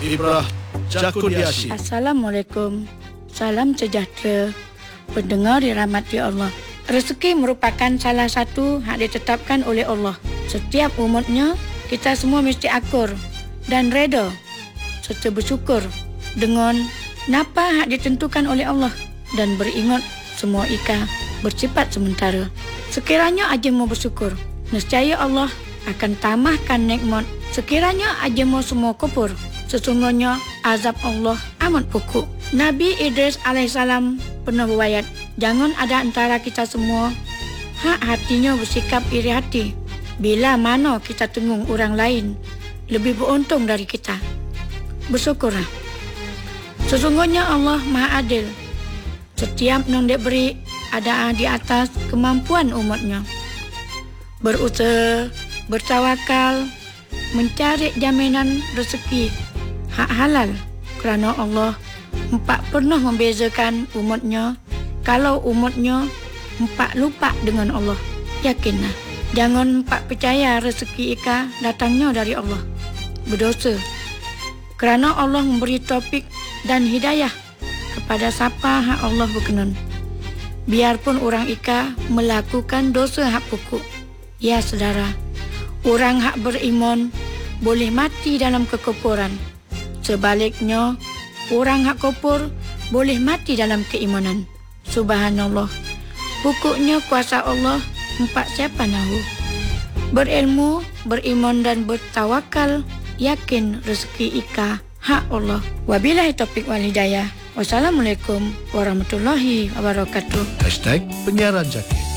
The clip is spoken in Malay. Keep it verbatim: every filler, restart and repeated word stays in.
Ibrah Jakudiasi. Assalamualaikum. Salam sejahtera. Pendengar dirahmati Allah. Rezeki merupakan salah satu hak ditetapkan oleh Allah. Setiap umatnya, kita semua mesti akur dan reda serta bersyukur dengan napa hak ditentukan oleh Allah dan beringat semua ika bersifat sementara. Sekiranya aja mau bersyukur, nescaya Allah akan tambahkan nikmat. Sekiranya aja mau semua kufur, sesungguhnya azab Allah amat pokok. Nabi Idris alaihissalam pernah berwayat, jangan ada antara kita semua hak hatinya bersikap iri hati bila mana kita tengok orang lain lebih beruntung dari kita. Bersyukurlah. Sesungguhnya Allah Maha Adil. Setiap yang diberi ada di atas kemampuan umatnya. Berusaha, bertawakal, mencari jaminan rezeki hak halal kerana Allah empat pernah membezakan umatnya. Kalau umatnya empat lupa dengan Allah, yakinlah, jangan empat percaya rezeki ika datangnya dari Allah. Berdosa kerana Allah memberi taufik dan hidayah kepada siapa hak Allah berkenan. Biarpun orang ika melakukan dosa hak pokok. Ya saudara, orang hak beriman boleh mati dalam kekufuran. Sebaliknya, orang hak kufur boleh mati dalam keimanan. Subhanallah. Pokoknya kuasa Allah empat siapa nahu. Berilmu, beriman dan bertawakal, yakin rezeki ika hak Allah. Wabillahi taufiq wal hidayah. Wassalamualaikum warahmatullahi wabarakatuh. Hashtag Penyiaran Zakir.